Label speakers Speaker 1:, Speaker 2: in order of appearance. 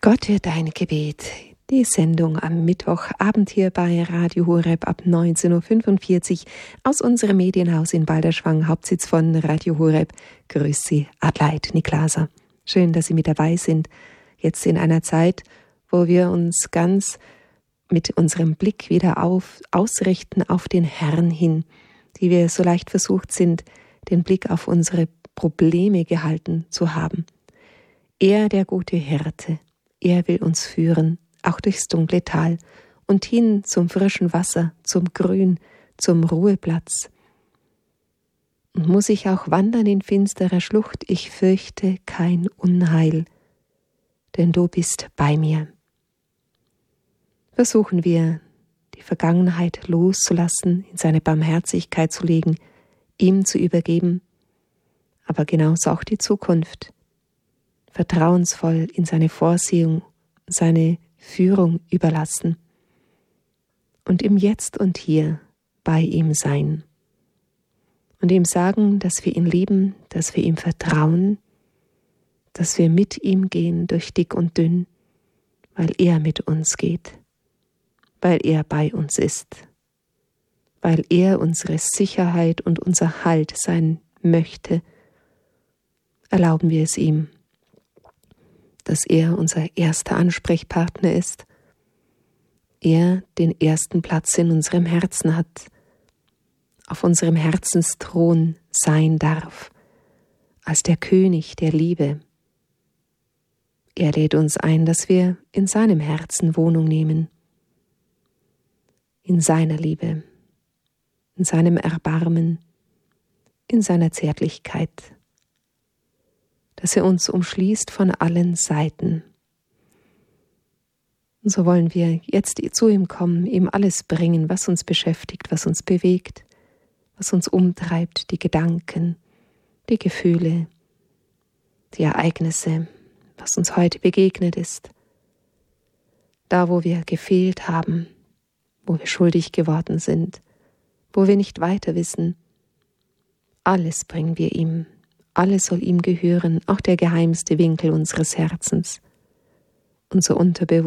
Speaker 1: Gott hört dein Gebet. Die Sendung am Mittwochabend hier bei Radio Horeb ab 19.45 Uhr aus unserem Medienhaus in Balderschwang, Hauptsitz von Radio Horeb. Grüß Sie, Adelaide Niklasa. Schön, dass Sie mit dabei sind. Jetzt in einer Zeit, wo wir uns ganz mit unserem Blick wieder ausrichten auf den Herrn hin, die wir so leicht versucht sind, den Blick auf unsere Probleme gehalten zu haben. Er, der gute Hirte, er will uns führen, auch durchs dunkle Tal und hin zum frischen Wasser, zum Grün, zum Ruheplatz. Und muss ich auch wandern in finsterer Schlucht, ich fürchte kein Unheil, denn du bist bei mir. Versuchen wir, die Vergangenheit loszulassen, in seine Barmherzigkeit zu legen, ihm zu übergeben, aber genauso auch die Zukunft, vertrauensvoll in seine Vorsehung, seine Führung überlassen und im Jetzt und Hier bei ihm sein und ihm sagen, dass wir ihn lieben, dass wir ihm vertrauen, dass wir mit ihm gehen durch dick und dünn, weil er mit uns geht, weil er bei uns ist, weil er unsere Sicherheit und unser Halt sein möchte. Erlauben wir es ihm, dass er unser erster Ansprechpartner ist, er den ersten Platz in unserem Herzen hat, auf unserem Herzensthron sein darf, als der König der Liebe. Er lädt uns ein, dass wir in seinem Herzen Wohnung nehmen, in seiner Liebe, in seinem Erbarmen, in seiner Zärtlichkeit, dass er uns umschließt von allen Seiten. Und so wollen wir jetzt zu ihm kommen, ihm alles bringen, was uns beschäftigt, was uns bewegt, was uns umtreibt, die Gedanken, die Gefühle, die Ereignisse, was uns heute begegnet ist. Da, wo wir gefehlt haben, wo wir schuldig geworden sind, wo wir nicht weiter wissen, alles bringen wir ihm. Alles soll ihm gehören, auch der geheimste Winkel unseres Herzens, unser Unterbewusstsein.